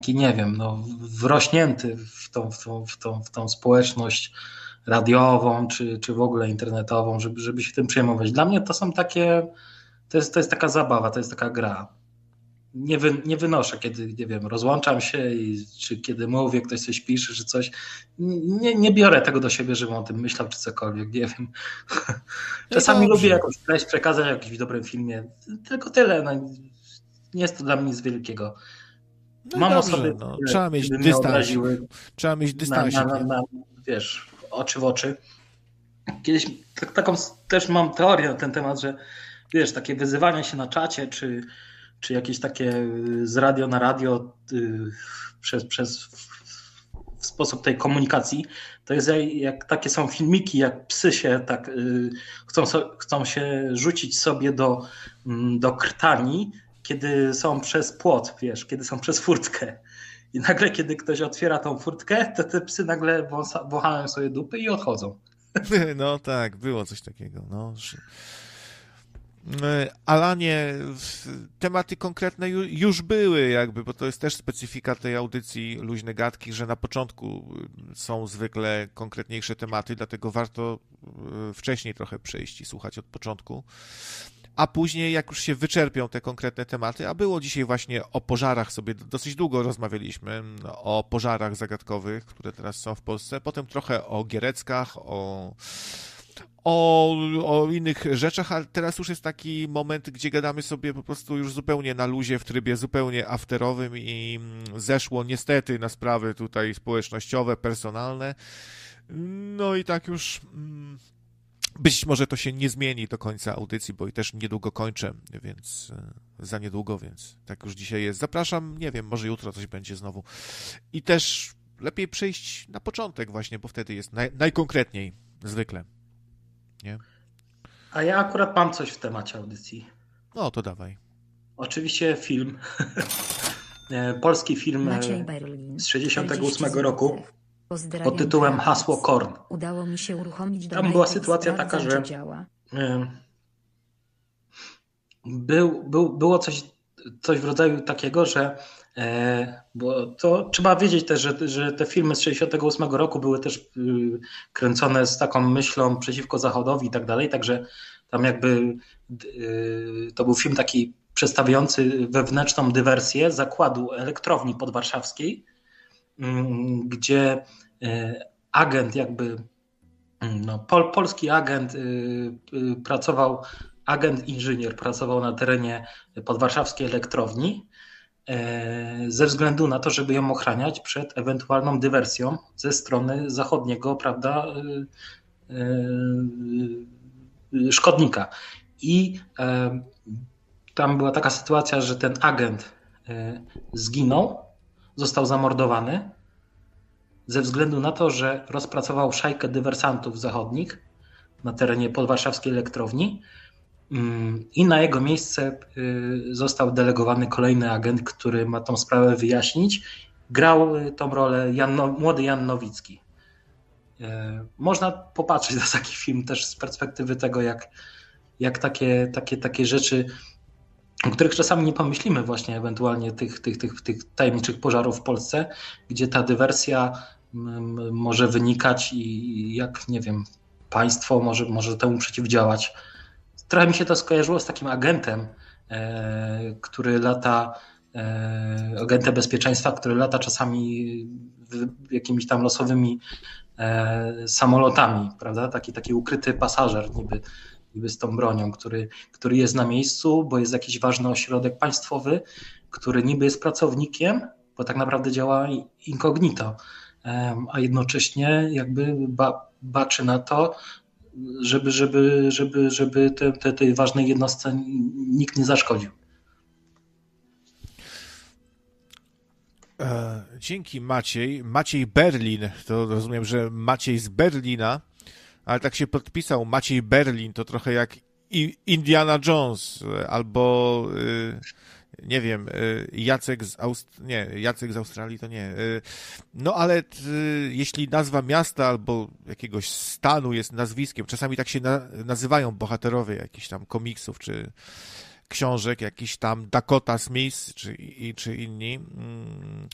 nie wiem, no, wrośnięty w tą społeczność radiową, czy w ogóle internetową, żeby się tym przejmować. Dla mnie to są takie, to jest taka zabawa, to jest taka gra. Nie wynoszę, kiedy, nie wiem, rozłączam się czy kiedy mówię, ktoś coś pisze, czy coś. Nie biorę tego do siebie, żebym o tym myślał, czy cokolwiek, nie wiem. No i Czasami lubię dobrze. jakąś treść przekazać w jakimś dobrym filmie. Tylko tyle. No, nie jest to dla mnie nic wielkiego. No i Mam dobrze, osoby, no. które, Trzeba mieć które mnie dystans. obraziły Trzeba mieć dystansik, nie? wiesz, oczy w oczy. Kiedyś taką też mam teorię na ten temat, że wiesz, takie wyzywania się na czacie, czy jakieś takie z radio na radio przez w sposób tej komunikacji, to jest jak takie są filmiki, jak psy się tak chcą się rzucić sobie do krtani, kiedy są przez płot, wiesz, kiedy są przez furtkę. I nagle, kiedy ktoś otwiera tą furtkę, to te psy nagle wąchają sobie dupy i odchodzą. No tak, było coś takiego. No. Alanie, tematy konkretne już były jakby, bo to jest też specyfika tej audycji Luźne Gadki, że na początku są zwykle konkretniejsze tematy, dlatego warto wcześniej trochę przejść i słuchać od początku. A później, jak już się wyczerpią te konkretne tematy, a było dzisiaj właśnie o pożarach sobie, dosyć długo rozmawialiśmy, o pożarach zagadkowych, które teraz są w Polsce, potem trochę o Giereckach, o innych rzeczach, ale teraz już jest taki moment, gdzie gadamy sobie po prostu już zupełnie na luzie, w trybie zupełnie afterowym i zeszło niestety na sprawy tutaj społecznościowe, personalne. No i tak już być może to się nie zmieni do końca audycji, bo i też niedługo kończę, więc za niedługo, więc tak już dzisiaj jest. Zapraszam, nie wiem, może jutro coś będzie znowu. I też lepiej przejść na początek właśnie, bo wtedy jest najkonkretniej, zwykle. Nie? A ja akurat mam coś w temacie audycji. No, to dawaj. Oczywiście film, polski film Maciej Berlin, z 68 40 roku złotych. Pozdrawiam, pod tytułem Beatrice. Hasło Korn. Udało mi się uruchomić Tam była sytuacja taka, sprawdzam, że czy działa. było coś w rodzaju takiego, że bo to trzeba wiedzieć też, że te filmy z 68 roku były też kręcone z taką myślą przeciwko Zachodowi i tak dalej, także tam jakby to był film taki przedstawiający wewnętrzną dywersję zakładu elektrowni podwarszawskiej, gdzie agent jakby, no, polski agent agent inżynier pracował na terenie podwarszawskiej elektrowni ze względu na to, żeby ją ochraniać przed ewentualną dywersją ze strony zachodniego, prawda, szkodnika. I tam była taka sytuacja, że ten agent zginął, został zamordowany ze względu na to, że rozpracował szajkę dywersantów zachodnich na terenie podwarszawskiej elektrowni i na jego miejsce został delegowany kolejny agent, który ma tą sprawę wyjaśnić. Grał tą rolę młody Jan Nowicki. Można popatrzeć na taki film też z perspektywy tego, jak takie rzeczy, o których czasami nie pomyślimy właśnie ewentualnie tych tajemniczych pożarów w Polsce, gdzie ta dywersja może wynikać i jak, nie wiem, państwo może temu przeciwdziałać. Trochę mi się to skojarzyło z takim agentem, który lata, agentem bezpieczeństwa, który lata czasami jakimiś tam losowymi samolotami, prawda? Taki ukryty pasażer niby z tą bronią, który jest na miejscu, bo jest jakiś ważny ośrodek państwowy, który niby jest pracownikiem, bo tak naprawdę działa incognito, a jednocześnie jakby baczy na to, żeby tej ważnej jednostce nikt nie zaszkodził. Dzięki, Maciej. Maciej Berlin, to rozumiem, że Maciej z Berlina, ale tak się podpisał Maciej Berlin, to trochę jak Indiana Jones, albo nie wiem, Jacek z Australii to nie. No ale jeśli nazwa miasta albo jakiegoś stanu jest nazwiskiem, czasami tak się nazywają bohaterowie jakichś tam komiksów czy książek, jakiś tam Dakota Smith czy inni,